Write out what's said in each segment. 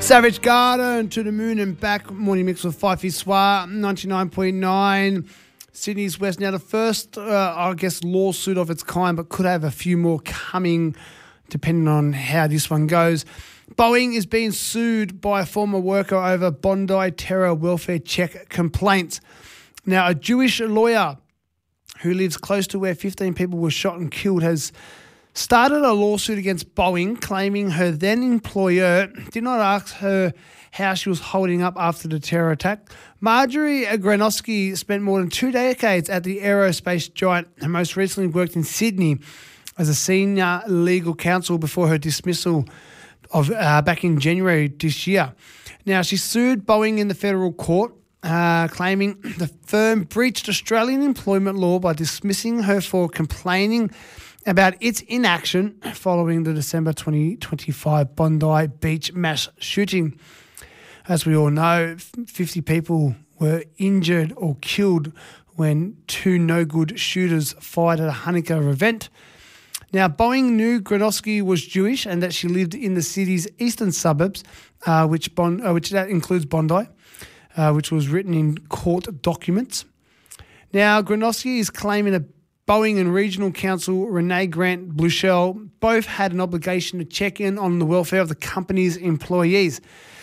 Savage Garden, To the Moon and Back, morning mix with Fifey Soir, 99.9. Sydney's West. Now the first, lawsuit of its kind, but could have a few more coming depending on how this one goes. Boeing is being sued by a former worker over Bondi terror welfare check complaints. Now a Jewish lawyer who lives close to where 15 people were shot and killed has started a lawsuit against Boeing, claiming her then employer did not ask her how she was holding up after the terror attack. Marjorie Granowski spent more than 2 decades at the aerospace giant and most recently worked in Sydney as a senior legal counsel before her dismissal of back in January this year. Now, she sued Boeing in the federal court, claiming the firm breached Australian employment law by dismissing her for complaining about its inaction following the December 2025 Bondi Beach mass shooting. As we all know, 50 people were injured or killed when two no-good shooters fired at a Hanukkah event. Now, Boeing knew Granowski was Jewish and that she lived in the city's eastern suburbs, which that includes Bondi, which was written in court documents. Now, Granowski is claiming that Boeing and regional counsel Renee Grant Bluchel both had an obligation to check in on the welfare of the company's employees.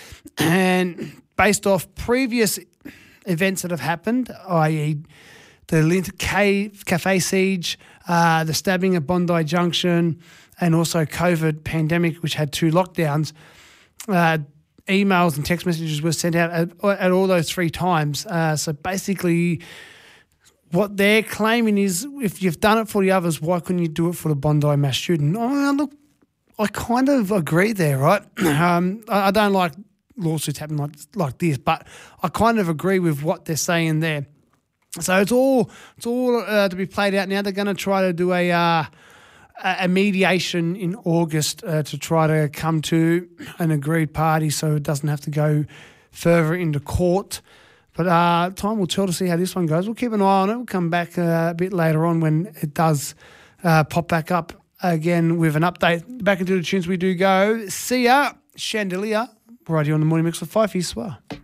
And based off previous events that have happened, i.e. the Lindt Cafe siege, the stabbing at Bondi Junction, and also COVID pandemic, which had 2 lockdowns, emails and text messages were sent out at all those 3 times. So basically what they're claiming is if you've done it for the others, why couldn't you do it for the Bondi mass shooting? Look, I kind of agree there, right? I don't like lawsuits happening like this, but I kind of agree with what they're saying there. So it's all to be played out now. They're going to try to do a mediation in August to try to come to an agreed party so it doesn't have to go further into court. But time will tell to see how this one goes. We'll keep an eye on it. We'll come back a bit later on when it does pop back up again with an update. Back into the tunes we do go. See ya, Chandelier, right here on the Morning Mix with Fifey Soir.